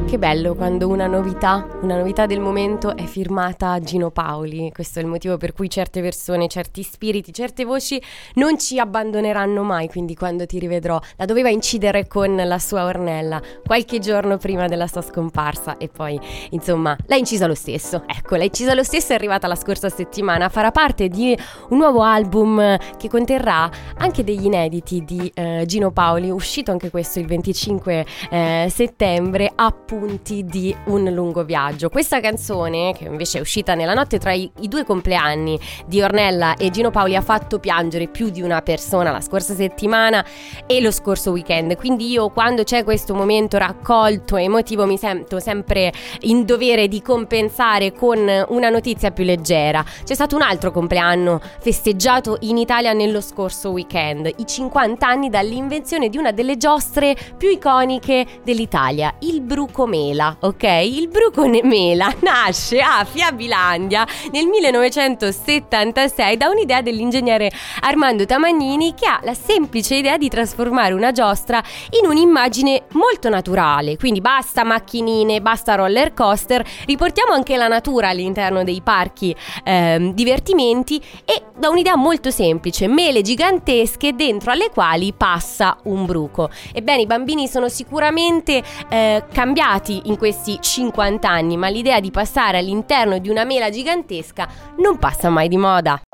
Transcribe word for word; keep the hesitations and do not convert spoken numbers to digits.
Che bello quando una novità, una novità del momento è firmata Gino Paoli. Questo è il motivo per cui certe persone, certi spiriti, certe voci non ci abbandoneranno mai. Quindi quando ti rivedrò, la doveva incidere con la sua Ornella qualche giorno prima della sua scomparsa e poi insomma l'ha incisa lo stesso. Ecco, l'ha incisa lo stesso, è arrivata la scorsa settimana, farà parte di un nuovo album che conterrà anche degli inediti di eh, Gino Paoli, uscito anche questo il venticinque eh, settembre, appunto di Un lungo viaggio. Questa canzone, che invece è uscita nella notte tra i, i due compleanni di Ornella e Gino Paoli, ha fatto piangere più di una persona la scorsa settimana e lo scorso weekend. Quindi io, quando c'è questo momento raccolto e emotivo, mi sento sempre in dovere di compensare con una notizia più leggera. C'è stato un altro compleanno festeggiato in Italia nello scorso weekend, i cinquanta anni dall'invenzione di una delle giostre più iconiche dell'Italia, il bruco mela, ok? Il bruco mela nasce a Fiabilandia nel millenovecentosettantasei da un'idea dell'ingegnere Armando Tamagnini, che ha la semplice idea di trasformare una giostra in un'immagine molto naturale. Quindi basta macchinine, basta roller coaster, riportiamo anche la natura all'interno dei parchi ehm, divertimenti, e da un'idea molto semplice: mele gigantesche dentro alle quali passa un bruco. Ebbene, i bambini sono sicuramente eh, cambiati in questi cinquanta anni, ma l'idea di passare all'interno di una mela gigantesca non passa mai di moda.